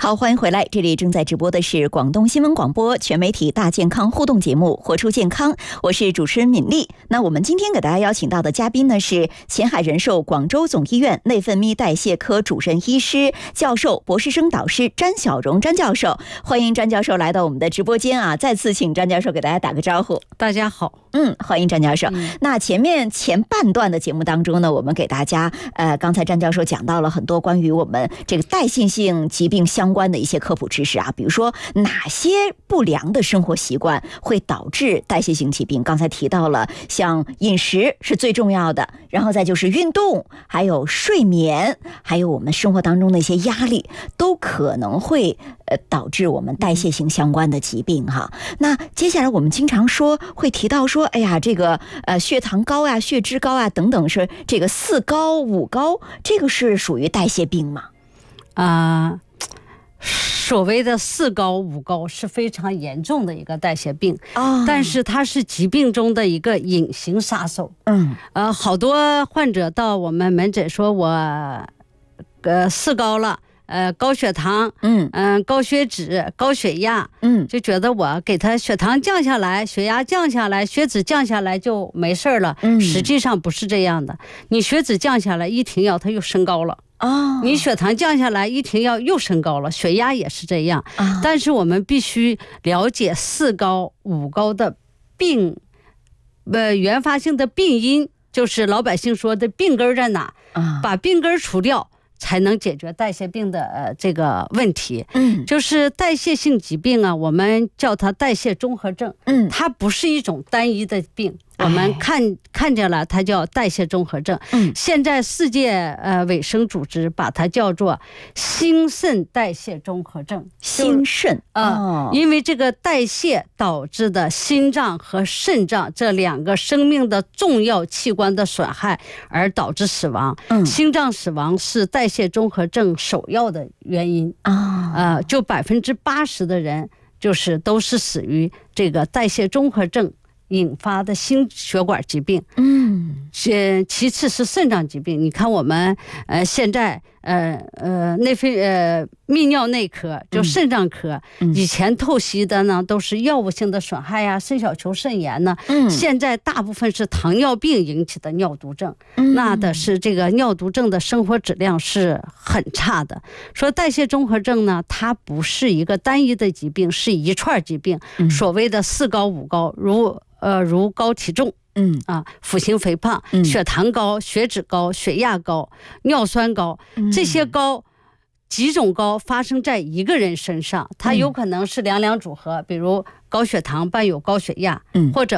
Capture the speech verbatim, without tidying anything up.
好，欢迎回来，这里正在直播的是广东新闻广播全媒体大健康互动节目活出健康，我是主持人敏丽。那我们今天给大家邀请到的嘉宾呢是前海人寿广州总医院内分泌代谢科主任医师教授博士生导师詹晓蓉詹教授，欢迎詹教授来到我们的直播间啊！再次请詹教授给大家打个招呼。 大家好。 嗯，欢迎詹教授。嗯、那前面前半段的节目当中呢，我们给大家呃，刚才詹教授讲到了很多关于我们这个代谢性疾病相关的一些科普知识啊，比如说哪些不良的生活习惯会导致代谢性疾病。刚才提到了像饮食是最重要的，然后再就是运动，还有睡眠，还有我们生活当中的一些压力，都可能会呃导致我们代谢性相关的疾病哈。那接下来我们经常说会提到说，哎呀，这个呃血糖高啊、血脂高啊等等，是这个四高五高，这个是属于代谢病吗？ 啊、呃。所谓的四高五高是非常严重的一个代谢病、哦、但是它是疾病中的一个隐形杀手。嗯，呃，好多患者到我们门诊说我呃四高了，呃高血糖，嗯嗯、呃、高血脂高血压，嗯，就觉得我给他血糖降下来，血压降下来，血脂降下来就没事了。嗯，实际上不是这样的，你血脂降下来一停药它又升高了。哦，你血糖降下来一停药又升高了，血压也是这样、哦、但是我们必须了解四高五高的病呃原发性的病因，就是老百姓说的病根在哪、哦、把病根除掉才能解决代谢病的呃这个问题。嗯，就是代谢性疾病啊，我们叫它代谢综合症。嗯，它不是一种单一的病，我们看、哎、看见了，它叫代谢综合症。嗯，现在世界呃卫生组织把它叫做心肾代谢综合症。 心肾啊、呃，因为这个代谢导致的心脏和肾脏这两个生命的重要器官的损害而导致死亡。嗯，心脏死亡是代谢综合症首要的原因啊。呃，就百分之八十的人就是都是死于这个代谢综合症引发的心血管疾病。嗯，其次是肾脏疾病。你看我们呃现在呃呃内分呃泌尿内科就肾脏科、嗯、以前透析的呢都是药物性的损害呀、啊，肾小球肾炎呢。嗯，现在大部分是糖尿病引起的尿毒症。嗯，那的是这个尿毒症的生活质量是很差的。说代谢综合症呢，它不是一个单一的疾病，是一串疾病。嗯，所谓的四高五高，如呃，如高体重，嗯啊，腹型肥胖、嗯，血糖高、血脂高、血压高、尿酸高，嗯、这些高几种高发生在一个人身上，它有可能是两两组合，比如高血糖伴有高血压，嗯，或者